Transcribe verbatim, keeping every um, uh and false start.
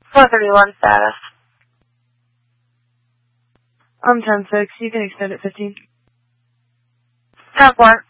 four thirty-one status. I'm ten six. You can extend it fifteen. ten four.